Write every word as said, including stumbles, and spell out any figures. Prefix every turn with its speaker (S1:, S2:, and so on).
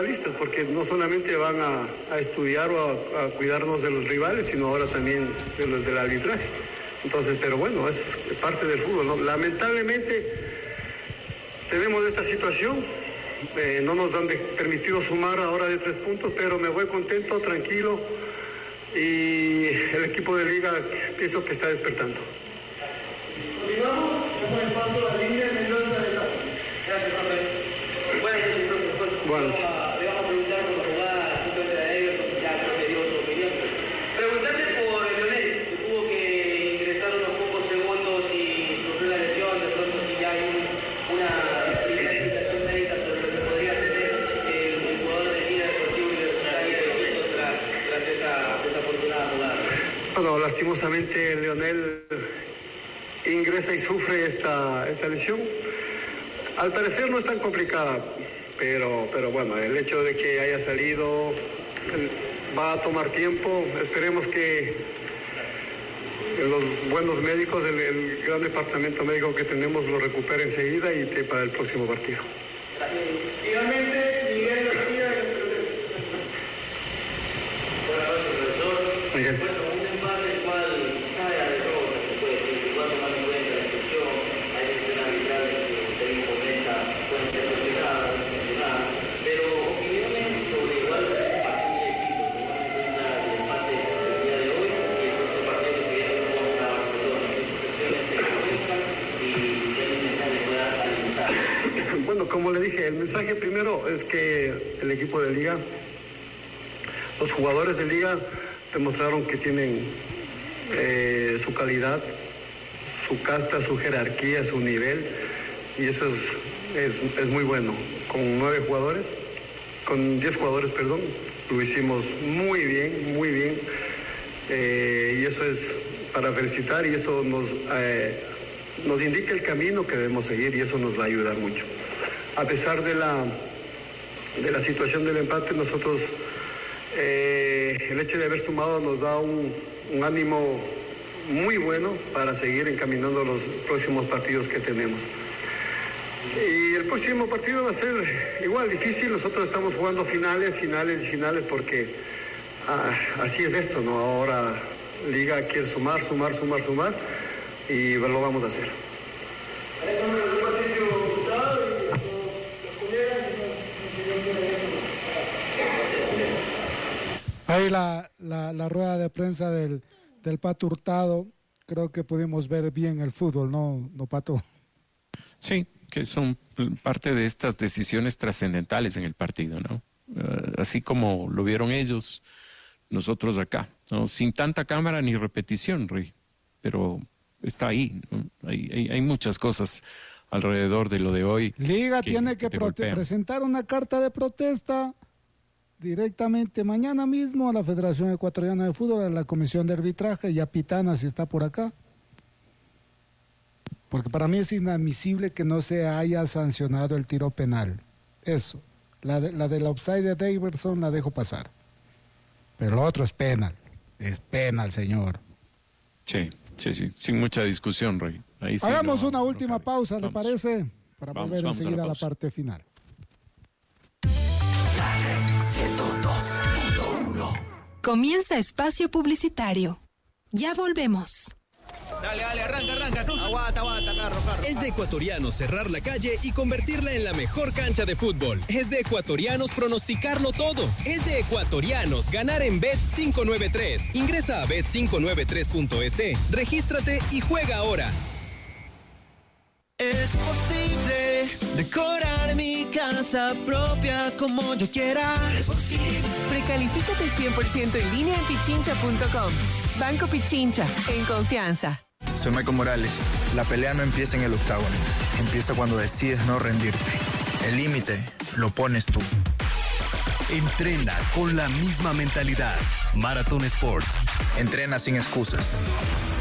S1: listas, porque no solamente van a, a estudiar o a, a cuidarnos de los rivales, sino ahora también de los del arbitraje. Entonces, pero bueno, es parte del fútbol, ¿no? Lamentablemente tenemos esta situación, eh, no nos han de, permitido sumar ahora de tres puntos, pero me voy contento, tranquilo, y el equipo de Liga pienso que está despertando.
S2: Continuamos con el paso a la línea Mendoza de Sá. Gracias, Rafael. Buenas noches, profesor.
S1: Bueno.
S2: Le vamos a preguntar por la jugada justamente de Everson, ya creo que dio su opinión. Preguntarle por Leonel, que tuvo que ingresar unos pocos segundos y sufrió la lesión, de pronto si ya hay un, una primera explicación médica sobre lo que podría tener el, el jugador de Liga Deportiva Universitaria de Quito tras, tras esa desafortunada jugada.
S1: Bueno, lastimosamente Leonel ingresa y sufre esta, esta lesión. Al parecer no es tan complicada, pero, pero bueno, el hecho de que haya salido va a tomar tiempo. Esperemos que los buenos médicos, el, el gran departamento médico que tenemos lo recupere enseguida y esté para el próximo partido.
S2: Finalmente, Miguel García. Buenas noches, profesor.
S1: Miguel.
S2: Bueno, un empate el cual sabe a derrota, se puede decir, igual tomar en cuenta la excepción, hay decisiones arbitrales que usted comenta, pueden ser cuestionadas, cuestionadas, pero opiniones sobre igual partido de equipo, tomando en cuenta el empate del día de hoy y el próximo partido que se viene contra Barcelona, qué sensaciones se encuentran y qué mensaje puede dar al mensaje.
S1: Bueno, como le dije, el mensaje primero es que el equipo de Liga, los jugadores de Liga demostraron que tienen eh, su calidad, su casta, su jerarquía, su nivel, y eso es, es, es muy bueno. Con nueve jugadores, con diez jugadores, perdón, lo hicimos muy bien, muy bien, eh, y eso es para felicitar, y eso nos, eh, nos indica el camino que debemos seguir, y eso nos va a ayudar mucho. A pesar de la, de la situación del empate, nosotros... Eh, el hecho de haber sumado nos da un, un ánimo muy bueno para seguir encaminando los próximos partidos que tenemos. Y el próximo partido va a ser igual difícil. Nosotros estamos jugando finales, finales y finales porque ah, así es esto, ¿no? Ahora Liga quiere sumar, sumar, sumar, sumar y lo vamos a hacer.
S3: Ahí la, la, la rueda de prensa del, del Pato Hurtado, creo que pudimos ver bien el fútbol, ¿no, no Pato?
S4: Sí, que son parte de estas decisiones trascendentales en el partido, ¿no? Uh, así como lo vieron ellos, nosotros acá, ¿no? Sin tanta cámara ni repetición, Rui, pero está ahí, ¿no? Hay, hay, hay muchas cosas alrededor de lo de hoy.
S3: Liga que, tiene que, que prote- presentar una carta de protesta directamente mañana mismo a la Federación Ecuatoriana de Fútbol, a la Comisión de Arbitraje, y a Pitana si está por acá. Porque para mí es inadmisible que no se haya sancionado el tiro penal. Eso. La de la del offside de Daverson la dejo pasar. Pero lo otro es penal. Es penal, señor.
S4: Sí, sí, sí. Sin mucha discusión, Rey. Ahí sí
S3: Hagamos
S4: no,
S3: una
S4: no
S3: última
S4: cabe.
S3: pausa, ¿le
S4: Vamos.
S3: parece? Para
S4: Vamos,
S3: volver
S4: vamos a la
S3: enseguida a la
S4: pausa.
S3: parte final.
S5: Comienza espacio publicitario. Ya volvemos.
S6: Dale, dale, arranca, arranca, cruza.
S2: Aguanta, aguanta, carro, carro.
S6: Es de ecuatorianos cerrar la calle y convertirla en la mejor cancha de fútbol. Es de ecuatorianos pronosticarlo todo. Es de ecuatorianos ganar en Bet cinco nueve tres. Ingresa a bet cinco nueve tres punto es, regístrate y juega ahora.
S7: Es posible decorar mi casa propia como yo quiera. Es posible.
S8: Precalifícate cien por ciento en línea en pichincha punto com. Banco Pichincha, en confianza.
S9: Soy Michael Morales. La pelea no empieza en el octágono. Empieza cuando decides no rendirte. El límite lo pones tú.
S10: Entrena con la misma mentalidad. Marathon Sports.
S9: Entrena sin excusas.